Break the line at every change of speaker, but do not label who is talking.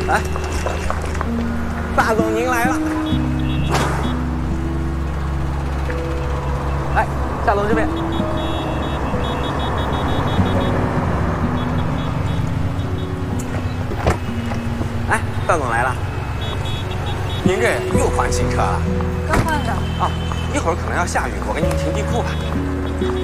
哎，大总您来了。哎，夏总这边。哎，大总来了。您这又换新车了？
刚换的。
啊，一会儿可能要下雨，我给您停地库吧。